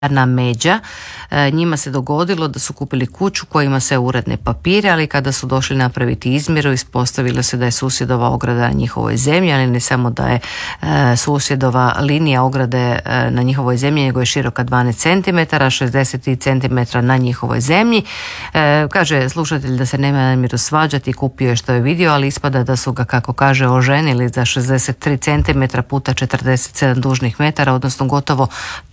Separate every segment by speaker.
Speaker 1: na Međa. Njima se dogodilo da su kupili kuću koja ima sve uredne papire, ali kada su došli napraviti izmjeru ispostavilo se da je susjedova ograda na njihovoj zemlji, ali ne samo da je susjedova linija ograde na njihovoj zemlji, nego je široka 12 cm, 60 cm na njihovoj zemlji. Kaže slušatelj da se nema namjeru svađati, kupio je što je vidio, ali ispada da su ga, kako kaže, oženili za 63 cm puta 47 dužnih metara, odnosno gotovo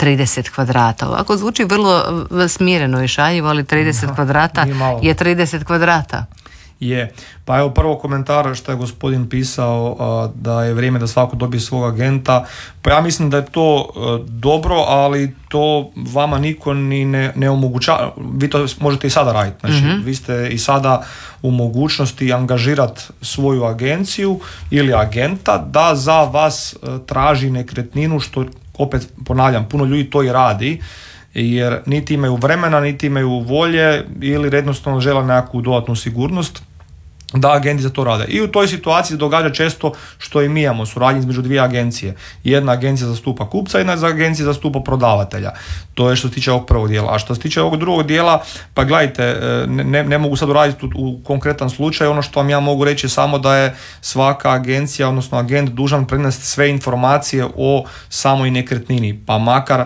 Speaker 1: 30 kvadrata. Ovako zvuči vrlo smireno i šaljivo, ali 30 kvadrata je 30 kvadrata.
Speaker 2: Je. Pa evo prvo komentar što je gospodin pisao da je vrijeme da svako dobije svog agenta. Pa ja mislim da je to dobro, ali to vama niko ni ne omogućava. Vi to možete i sada raditi. Znači, vi ste i sada u mogućnosti angažirati svoju agenciju ili agenta da za vas traži nekretninu, što opet ponavljam, puno ljudi to i radi, jer niti imaju vremena, niti imaju volje ili jednostavno žele nekakvu dodatnu sigurnost da agenti za to rade. I u toj situaciji se događa često što i mi imamo suradnju između dvije agencije. Jedna agencija zastupa kupca, jedna agencija zastupa prodavatelja. To je što se tiče ovog prvog dijela. A što se tiče ovog drugog dijela, pa gledajte, ne mogu sad uraditi u konkretan slučaj. Ono što vam ja mogu reći je samo da je svaka agencija, odnosno agent, dužan prenesti sve informacije o samoj nekretnini. Pa makar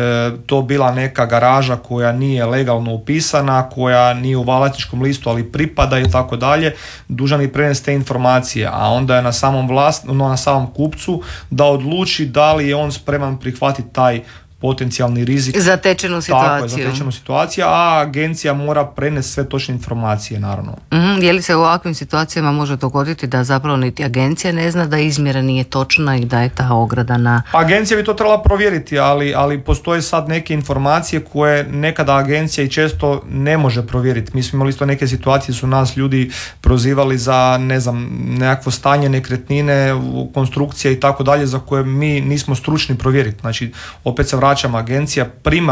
Speaker 2: to bila neka garaža koja nije legalno upisana, koja nije u vlasničkom listu, ali pripada i tako dalje, dužan je prenesti te informacije, a onda je na samom kupcu da odluči da li je on spreman prihvatiti taj potencijalni rizik.
Speaker 1: Zatečenu situaciju.
Speaker 2: Tako je, zatečenu situaciju, a agencija mora prenesti sve točne informacije, naravno.
Speaker 1: Je li se u ovakvim situacijama može dogoditi da zapravo niti agencija ne zna da izmjera nije točna i da je ta ograda na...
Speaker 2: Agencija bi to trebala provjeriti, ali postoje sad neke informacije koje nekada agencija i često ne može provjeriti. Mi smo imali isto neke situacije, su nas ljudi prozivali za, ne znam, nekakvo stanje nekretnine, konstrukcija i tako dalje, za koje mi nismo stručni provjeriti. Znači, opet se vraćam, agencija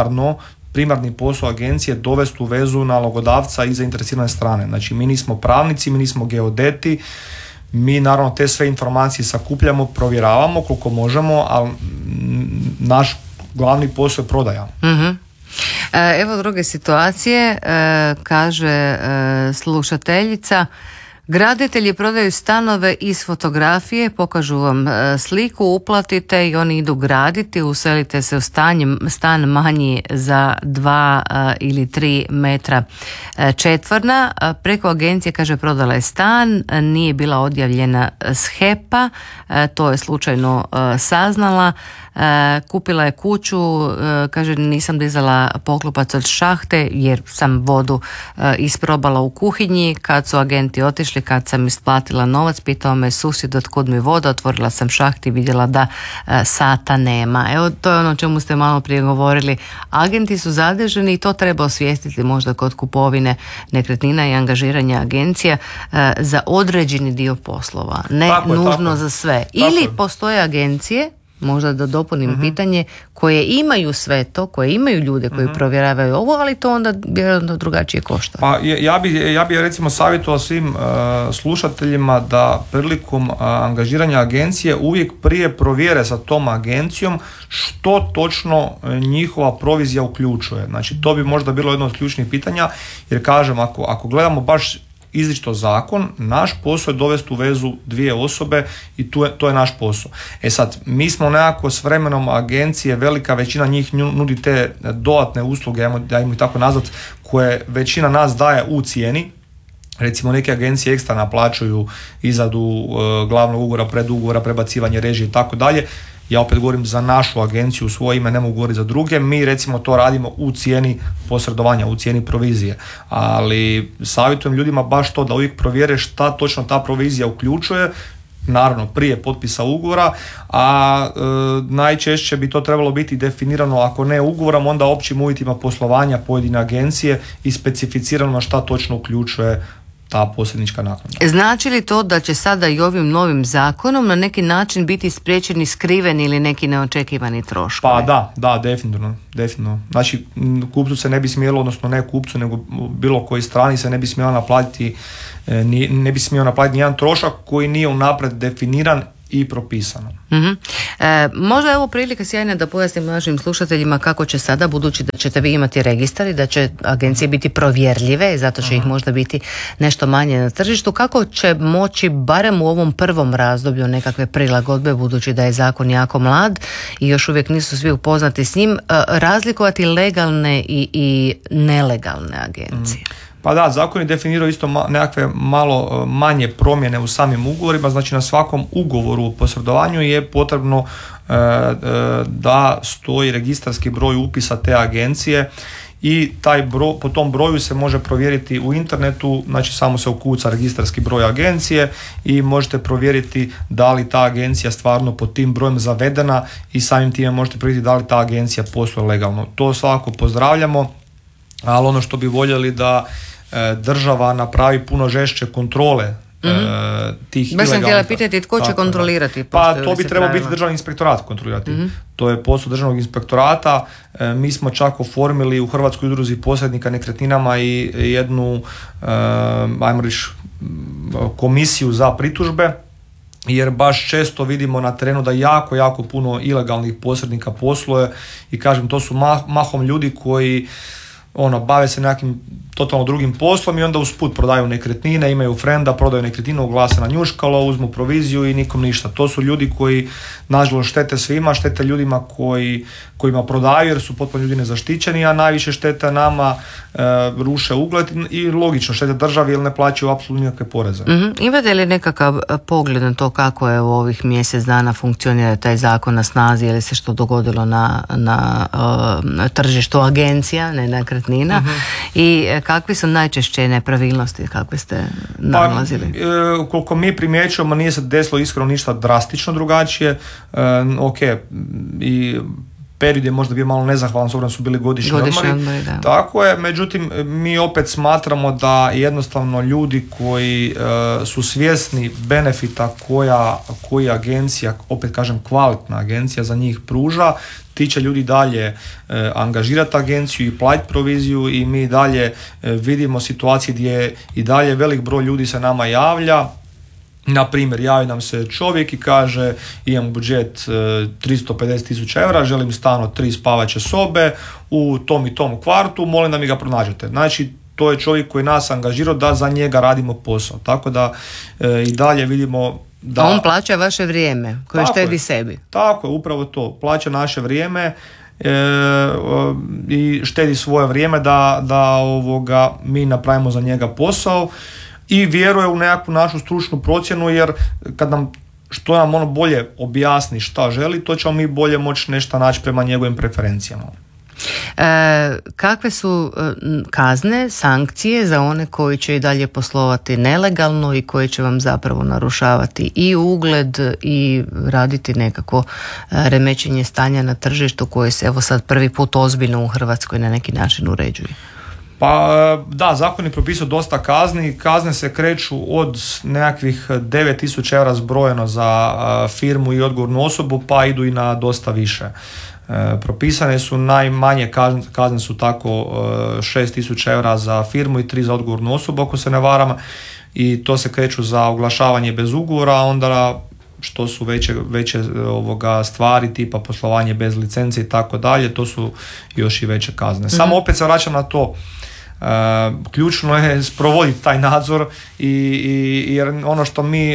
Speaker 2: primarni posao agencije dovesti u vezu nalogodavca i zainteresirane strane. Znači, mi nismo pravnici, mi nismo geodeti, mi naravno te sve informacije sakupljamo, provjeravamo koliko možemo, ali naš glavni posao je prodaja.
Speaker 1: Evo druge situacije, kaže slušateljica. Graditelji prodaju stanove iz fotografije, pokažu vam sliku, uplatite i oni idu graditi, uselite se u stan manji za 2 ili 3 metra četvorna. Preko agencije, kaže, prodala je stan, nije bila odjavljena s HEP-a, to je slučajno saznala. Kupila je kuću, kaže, nisam dizala poklopac od šahte jer sam vodu isprobala u kuhinji. Kad su agenti otišli, kad sam isplatila novac, pitao me susjed otkud mi voda, otvorila sam šaht i vidjela da sata nema. Evo, to je ono o čemu ste malo prije govorili. Agenti su zadeženi i to treba osvijestiti možda kod kupovine nekretnina i angažiranja agencija za određeni dio poslova, ne tako nužno za sve. Ili postoje agencije, možda da dopunim pitanje, koje imaju sve to, koje imaju ljude koji provjeravaju ovo, ali to onda vjerojatno drugačije košta.
Speaker 2: Pa ja bi recimo savjetovao svim slušateljima da prilikom angažiranja agencije uvijek prije provjere sa tom agencijom što točno njihova provizija uključuje. Znači, to bi možda bilo jedno od ključnih pitanja, jer kažem, ako gledamo baš izričito zakon, naš posao je dovesti u vezu dvije osobe i to je naš posao. Sad, mi smo nekako s vremenom agencije, velika većina njih nudi te dodatne usluge, ajmo ih tako nazvat, koje većina nas daje u cijeni. Recimo, neke agencije ekstra naplaćuju izradu glavnog ugovora, predugovora, prebacivanje režije i tako dalje. Ja opet govorim za našu agenciju, u svoje ime, ne mogu govoriti za druge. Mi recimo to radimo u cijeni posredovanja, u cijeni provizije. Ali savjetujem ljudima baš to da uvijek provjere šta točno ta provizija uključuje, naravno prije potpisa ugovora, a najčešće bi to trebalo biti definirano, ako ne ugovorom, onda općim uvjetima poslovanja pojedine agencije i specificirano šta točno uključuje ta posrednička naknada.
Speaker 1: Znači li to da će sada i ovim novim zakonom na neki način biti spriječeni skriveni ili neki neočekivani troškovi?
Speaker 2: Pa da, definitivno. Znači, kupcu se ne bi smjelo, odnosno ne kupcu, nego bilo koji strani se ne bi smjelo naplatiti, ne bi smio naplatiti nijedan trošak koji nije unaprijed definiran i propisano.
Speaker 1: Mm-hmm. Možda je ovo prilika sjajna da pojasnimo našim slušateljima kako će sada, budući da ćete vi imati registar i da će agencije biti provjerljive, zato će ih možda biti nešto manje na tržištu, kako će moći barem u ovom prvom razdoblju nekakve prilagodbe, budući da je zakon jako mlad i još uvijek nisu svi upoznati s njim, razlikovati legalne i nelegalne agencije?
Speaker 2: Pa da, zakon je definirao isto nekakve malo manje promjene u samim ugovorima, znači na svakom ugovoru o posredovanju je potrebno da stoji registarski broj upisa te agencije i taj po tom broju se može provjeriti u internetu, znači samo se ukuca registarski broj agencije i možete provjeriti da li ta agencija stvarno pod tim brojem zavedena i samim time možete provjeriti da li ta agencija posluje legalno. To svakako pozdravljamo, ali ono što bi voljeli da država napravi puno žešće kontrole tih ilegalnih.
Speaker 1: Baš sam htjela pitati tko će kontrolirati.
Speaker 2: Pa to bi trebao biti državni inspektorat kontrolirati. To je posao državnog inspektorata. Mi smo čak oformili u Hrvatskoj udruzi posrednika nekretninama i jednu ajmo reći komisiju za pritužbe, jer baš često vidimo na terenu da jako puno ilegalnih posrednika posluje i kažem, to su mahom ljudi koji bave se nekim totalno drugim poslom i onda usput prodaju nekretnine, imaju frenda, prodaju nekretninu, oglase na njuškalo, uzmu proviziju i nikom ništa. To su ljudi koji nažalost štete svima, štete ljudima kojima prodaju jer su potpuno ljudi nezaštićeni, a najviše štete nama, ruše ugled i logično štete državi jer ne plaćaju apsolutno nikakve poreze.
Speaker 1: Imate li nekakav pogled na to kako je u ovih mjesec dana funkcionira taj zakon na snazi, je li se što dogodilo na tržištu agencija, ne nekretnina i kakvi su najčešće nepravilnosti kakve ste nalazili?
Speaker 2: Koliko mi primjećujemo nije se desilo iskreno ništa drastično drugačije. I period je možda bio malo nezahvalan, s obzirom su bili godišnji odmori. Tako je, međutim mi opet smatramo da jednostavno ljudi koji su svjesni benefita koji agencija, opet kažem kvalitna agencija za njih pruža, ti će ljudi dalje angažirati agenciju i platiti proviziju i mi dalje vidimo situacije gdje i dalje velik broj ljudi se nama javlja. Na primjer, javi nam se čovjek i kaže imam budžet 350.000 eura, želim stan od 3 spavaće sobe u tom i tom kvartu, molim da mi ga pronađete. Znači, to je čovjek koji nas angažirao da za njega radimo posao. Tako da i dalje vidimo da...
Speaker 1: On plaća vaše vrijeme koje štedi sebi.
Speaker 2: Tako je, upravo to. Plaća naše vrijeme i štedi svoje vrijeme da mi napravimo za njega posao. I vjeruje u nekakvu našu stručnu procjenu, jer kad nam što nam ono bolje objasni šta želi, to ćemo mi bolje moći nešto naći prema njegovim preferencijama.
Speaker 1: Kakve su kazne, sankcije za one koji će i dalje poslovati nelegalno i koji će vam zapravo narušavati i ugled i raditi nekako remećenje stanja na tržištu koje se evo sad prvi put ozbiljno u Hrvatskoj na neki način uređuje?
Speaker 2: Pa da, zakon je propisao dosta kazni. Kazne se kreću od nekakvih 9.000 eura zbrojeno za firmu i odgovornu osobu, pa idu i na dosta više. Propisane su najmanje kazne su tako 6.000 eura za firmu i 3 za odgovornu osobu, ako se ne varam, i to se kreću za oglašavanje bez ugovora, a onda što su veće stvari tipa poslovanje bez licence i tako dalje, to su još i veće kazne. Samo opet se vraćam na to, ključno je sprovoditi taj nadzor jer ono što mi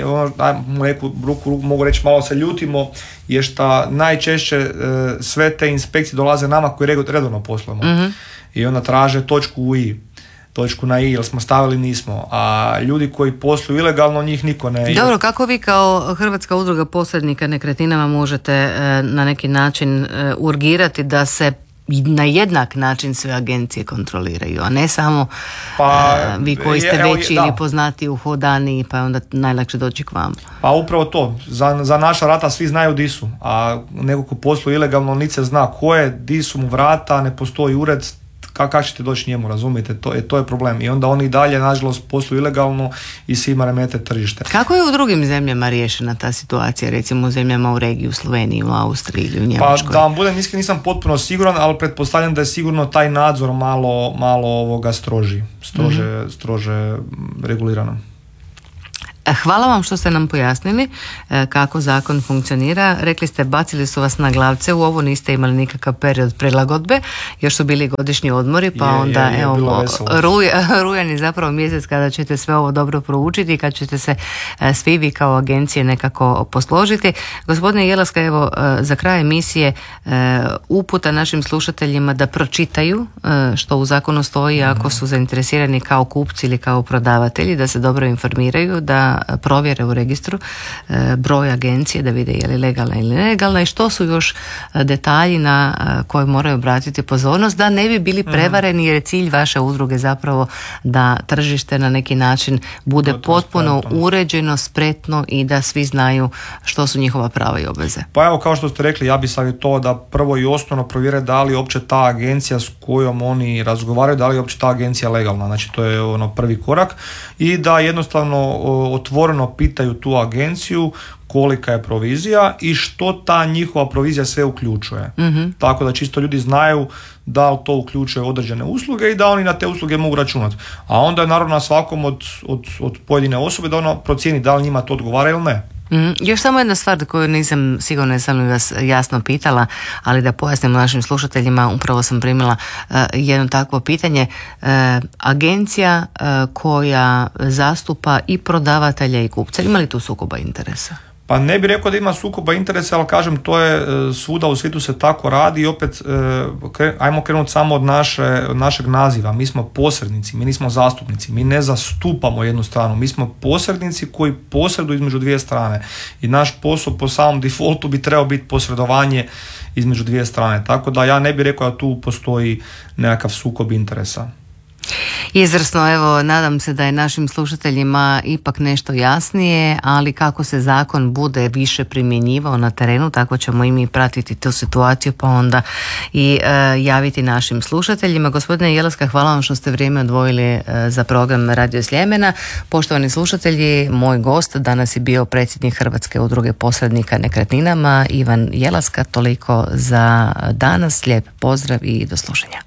Speaker 2: mogu reći malo se ljutimo je što najčešće sve te inspekcije dolaze nama koji redovno poslujemo i onda traže točku na i, jer smo stavili nismo, a ljudi koji posluju ilegalno njih niko ne...
Speaker 1: Dobro, kako vi kao Hrvatska udruga posrednika nekretninama možete na neki način urgirati da se na jednak način sve agencije kontroliraju, a ne samo vi koji ste veći ili poznati u hodani, pa je onda najlakše doći k vam.
Speaker 2: Pa upravo to, za naša vrata svi znaju di su, a neko ko posluje ilegalno niti se zna ko je, di su mu vrata, ne postoji ured, kako ćete doći njemu, razumijete, to je problem. I onda oni dalje, nažalost, posluju ilegalno i svima remete tržište.
Speaker 1: Kako je u drugim zemljama riješena ta situacija, recimo u zemljama u regiji, u Sloveniji, u Austriji ili u Njemačkoj?
Speaker 2: Pa da vam budem iskren, nisam potpuno siguran, ali pretpostavljam da je sigurno taj nadzor malo strože regulirano.
Speaker 1: Hvala vam što ste nam pojasnili kako zakon funkcionira. Rekli ste, bacili su vas na glavce, u ovo niste imali nikakav period prilagodbe, još su bili godišnji odmori, pa onda rujan je zapravo mjesec kada ćete sve ovo dobro proučiti i kad ćete se svi vi kao agencije nekako posložiti. Gospodine Jelaska, evo za kraj emisije uputa našim slušateljima da pročitaju što u zakonu stoji ako su zainteresirani kao kupci ili kao prodavatelji, da se dobro informiraju, da provjere u registru broj agencije, da vide je li legalna ili nelegalna i što su još detalji na koje moraju obratiti pozornost, da ne bi bili prevareni, jer je cilj vaše udruge zapravo da tržište na neki način bude potpuno uređeno, spretno i da svi znaju što su njihova prava i obveze.
Speaker 2: Pa evo, kao što ste rekli, ja bih savjetovao da prvo i osnovno provjere da li uopće ta agencija s kojom oni razgovaraju, da li je uopće ta agencija legalna. Znači to je prvi korak i da jednostavno otvoreno pitaju tu agenciju kolika je provizija i što ta njihova provizija sve uključuje. Tako da čisto ljudi znaju da li to uključuje određene usluge i da oni na te usluge mogu računati. A onda je naravno na svakom od pojedine osobe da ono procijeni da li njima to odgovara ili ne.
Speaker 1: Još samo jedna stvar koju nisam sigurno jesam vas jasno pitala, ali da pojasnim našim slušateljima, upravo sam primila jedno takvo pitanje. Agencija koja zastupa i prodavatelja i kupca, ima li tu sukoba interesa?
Speaker 2: Pa ne bih rekao da ima sukoba interesa, ali kažem, to je svuda u svijetu se tako radi i opet ajmo krenuti samo od našeg naziva. Mi smo posrednici, mi nismo zastupnici, mi ne zastupamo jednu stranu, mi smo posrednici koji posreduju između dvije strane i naš posao po samom defaultu bi trebao biti posredovanje između dvije strane, tako da ja ne bih rekao da tu postoji nekakav sukob interesa.
Speaker 1: Izvrsno, evo, nadam se da je našim slušateljima ipak nešto jasnije, ali kako se zakon bude više primjenjivao na terenu, tako ćemo i mi pratiti tu situaciju, pa onda i javiti našim slušateljima. Gospodine Jelaska, hvala vam što ste vrijeme odvojili za program Radio Sljemena. Poštovani slušatelji, moj gost danas je bio predsjednik Hrvatske udruge posrednika nekretninama, Ivan Jelaska. Toliko za danas, lijep pozdrav i do slušanja.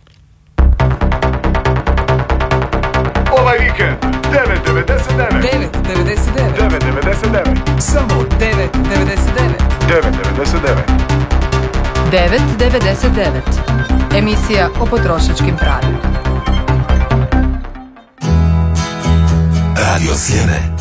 Speaker 3: Ovaj vikend 9.99 samo 9.99
Speaker 4: 9.99 emisija o potrošačkim pravima.
Speaker 3: Radio Sljeme.